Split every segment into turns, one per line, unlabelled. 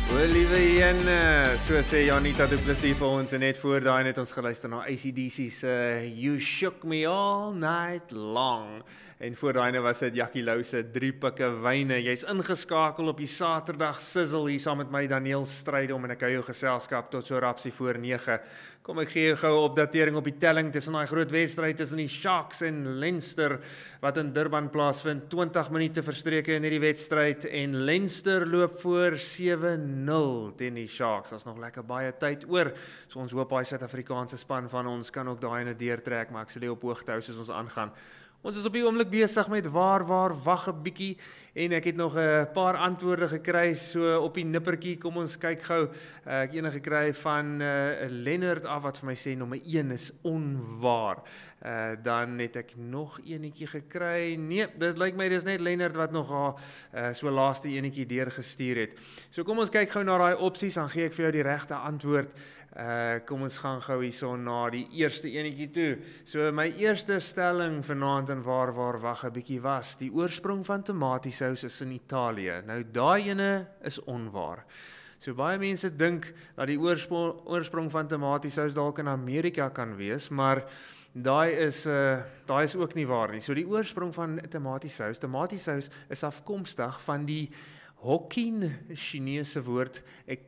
Liewe Jan, so sê Janita Du Plessis vir ons en net voor daai het ons geluister na AC/DC's You Shook Me All Night Long. En voor daai was dit Jackie Lou se 3 pikke wyne. Jy's ingeskakel op die Saterdag Sizzle hier saam met my Daniel Strydom en ek hou jou geselskap tot so rapsie voor 9. Kom ek gee jou gou 'n opdatering op die telling tussen daai groot wedstryd tussen die Sharks en Leinster wat in Durban plaasvind. 20 minute verstreke in hierdie wedstryd en Leinster loop voor 7-0 teen die Sharks. Daar's nog lekker baie tyd oor. So ons hoop daai Suid-Afrikaanse span van ons kan ook daai in 'n deurtrek, maar ek sal jou op hoogte hou soos ons aangaan. Ons is op die oomblik besig met waar, wag 'n bietjie en ek het nog 'n paar antwoorde gekry so op die nippertjie. Kom ons kyk gou. Ek het een gekry van Lennard af wat vir my sê nommer 1 is onwaar. Dan het ek nog enetjie gekry. Nee, dit lyk my dis net Lennard wat nog so laaste enetjie deurgestuur het. So kom ons kyk gou na daai opsies, dan gee ek vir jou die regte antwoord. Kom ons gaan gou hierso na die eerste enetjie toe. So my eerste stelling vanaand en waar wag 'n bietjie was, die oorsprong van tomatiesous is in Italië. Nou daai ene is onwaar. So baie mense dink dat die oorsprong van tomatiesous dalk in Amerika kan wees, maar daai is ook nie waar nie. So die oorsprong van tomatiesous is afkomstig van die Hokkien Chinese woord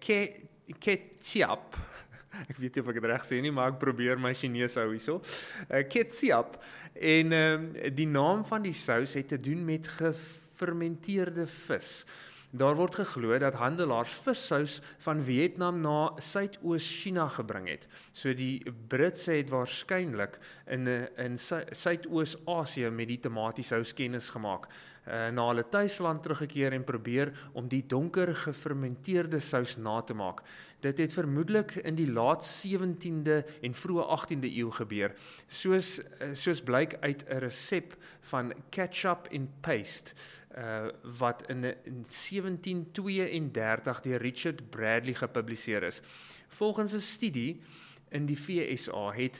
ketchup. Ek weet nie of ek dit reg sê nie, maar ek probeer my Chinees hou hierso. Ketchup. En die naam van die sous het te doen met gefermenteerde vis. Daar word geglo dat handelaars vissous van Vietnam na Suidoos-China gebring het. So die Britse het waarskynlik in Suidoos-Asië met die tomatiesous kennis gemaak. Na hulle tuisland teruggekeer en probeer om die donker gefermenteerde sous na te maak. Dit het vermoedelik in die laat 17de en vroeë 18de eeu gebeur, soos blyk uit 'n resep van ketchup and paste, wat in 1732 deur Richard Bradley gepubliseer is. Volgens 'n studie in die VSA het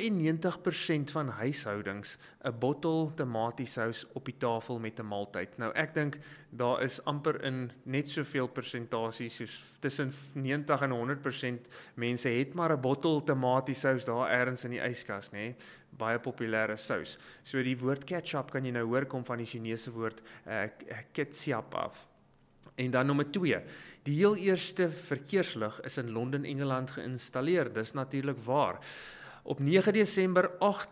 97% van huishoudings 'n bottel tomatiesous op die tafel met 'n maaltyd. Nou ek dink daar is amper in net soveel persentasie soos tussen 90 en 100% mense het maar 'n bottel tomatiesous daar ergens in die yskas, nê? Baie populêre sous. So die woord ketchup kan jy nou hoor kom van die Chinese woord ketchup af. En dan nommer 2, die heel eerste verkeerslig is in Londen, Engeland geïnstalleer. Dis natuurlik waar. Op 9 Desember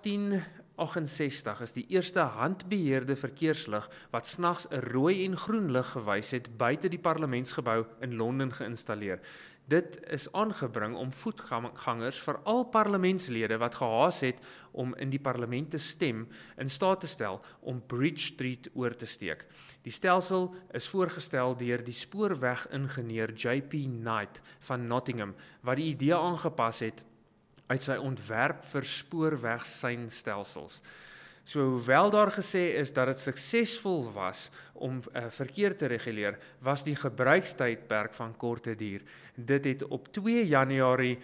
1868 is die eerste handbeheerde verkeerslig wat s'nags 'n rooi en groen lig gewys het buite die parlementsgebou in Londen geïnstalleer. Dit is aangebring om voetgangers, veral parlementslede wat gehaas het om in die parlement te stem, in staat te stel om Bridge Street oor te steek. Die stelsel is voorgestel deur die spoorwegingenieur J.P. Knight van Nottingham, wat die idee aangepas het uit sy ontwerp vir spoorwegseinstelsels. So hoewel daar gesê is dat dit suksesvol was om verkeer te reguleer, was die gebruikstydperk van korte duur. Dit het op 2 Januarie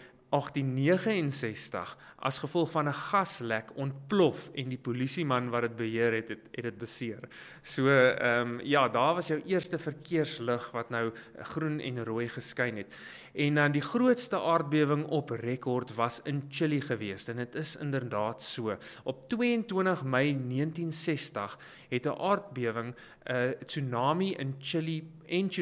1869 as gevolg van 'n gaslek ontplof en die polisieman wat dit beheer het dit beseer. So ja, daar was jou eerste verkeerslig wat nou groen en rooi geskyn het. En dan die grootste aardbewing op rekord was in Chili geweest en dit is inderdaad so. Op 22 Mei 1960 het 'n aardbewing, tsunami in Chili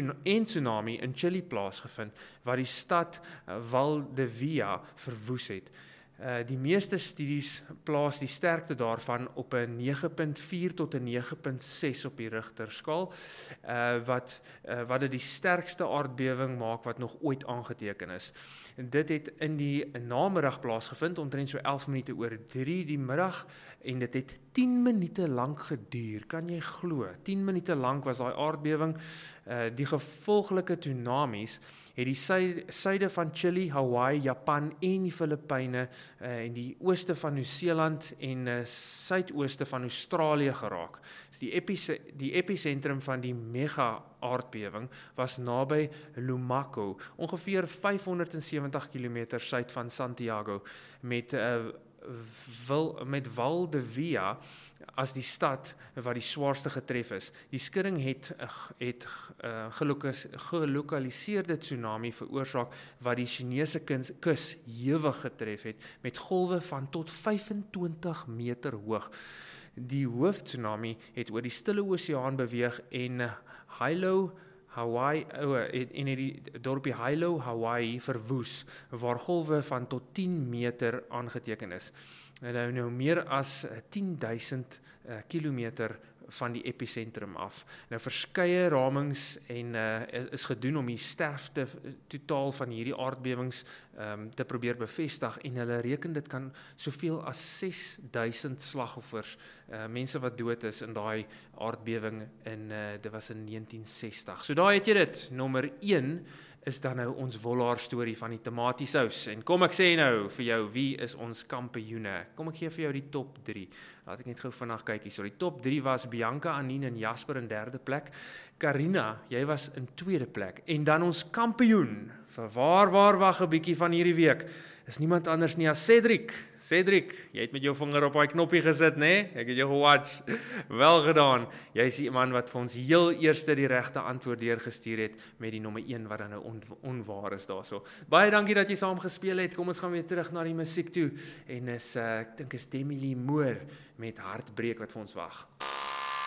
plaasgevind wat die stad Valdivia verwoes het. Die meeste studies plaas die sterkte daarvan op 'n 9.4 tot 'n 9.6 op die Richterskaal, wat dit die sterkste aardbewing maak wat nog ooit aangeteken is. Dit het in die namiddag plaasgevind, omtrent so 11 minute oor 3 die middag, en dit het 10 minute lank geduur. Kan jy glo? 10 minute lank was daai aardbewing. Die gevolglike tsunamies het die suide van Chili, Hawaii, Japan en die Filippyne en die ooste van Nieu-Seeland en suidooste van Australië geraak. So die episentrum van die mega aardbewing was naby Lumaco, ongeveer 570 km suid van Santiago, met met Val de Via as die stad wat die swaarste getref is. Die skudding het gelokaliseerde tsunami veroorsaak wat die Chinese kus hewig getref het met golwe van tot 25 meter hoog. Die hooftsunami het oor die Stille Oseaan beweeg en Hilo, Hawaii, en het die dorpie Hilo, Hawaii verwoes, waar golwe van tot 10 meter aangeteken is. Nou meer as 10.000 kilometer van die episentrum af. Nou verskeie ramings is gedoen om die sterfte totaal van hierdie aardbewings te probeer bevestig en hulle reken dit kan soveel as 6.000 slagoffers, mense wat dood is in daai aardbewing dit was in 1960. So daar het jy dit. Nommer 1 is dan nou ons wollaar storie van die tomatiesous. En kom ek sê nou vir jou, wie is ons kampioene? Kom ek gee vir jou die top 3. Laat ek net gou vinnig kyk hier. So die top 3 was Bianca, Anine en Jasper in 3de plek. Karina, jy was in 2de plek. En dan ons kampioen, vir waar wag 'n bietjie van hierdie week, is niemand anders nie as Cedric. Cedric, jy het met jou vinger op daai knoppie gesit, né? Ek het jou gewatch. Wel gedaan. Jy is die man wat vir ons heel eerste die regte antwoord deurgestuur het met die nommer 1 wat dan nou onwaar is daarso. Baie dankie dat jy saam gespeel het. Kom ons gaan weer terug na die musiek toe en ek dink is Demi Lee Moore met Hartbreek wat vir ons wag.